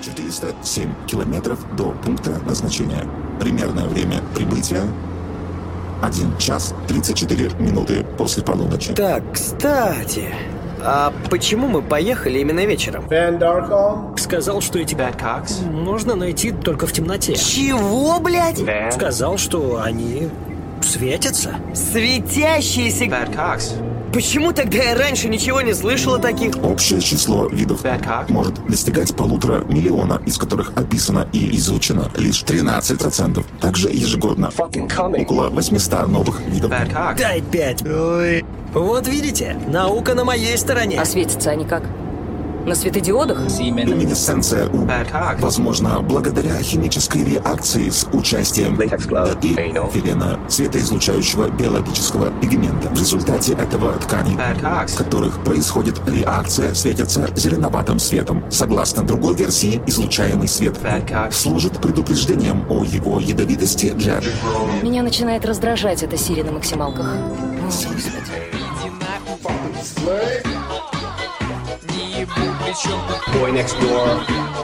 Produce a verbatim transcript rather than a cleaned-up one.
четыреста семь километров до пункта назначения. Примерное время прибытия один час тридцать четыре минуты после полуночи. Так, кстати, а почему мы поехали именно вечером? Ван Даркholm Сказал, что эти Бэткокс можно найти только в темноте. Чего, блядь? Сказал, что они светятся. Светящиеся Бэткокс. Почему тогда я раньше ничего не слышал о таких? Общее число видов Бэткок может достигать полутора миллиона, из которых описано и изучено лишь тринадцать процентов. Также ежегодно около восемьсот новых видов. Бэткокс. Дай пять. Вот видите, наука на моей стороне. А светятся они как? На светодиодах? Люминесценция у Бэткокс. возможно благодаря химической реакции с участием дифилена, светоизлучающего биологического пигмента. В результате этого ткани, Бэткокс. в которых происходит реакция, светятся зеленоватым светом. Согласно другой версии, излучаемый свет Бэткокс. служит предупреждением о его ядовитости для... Меня начинает раздражать эта Сири на максималках. О, Господи. Boy Next Door.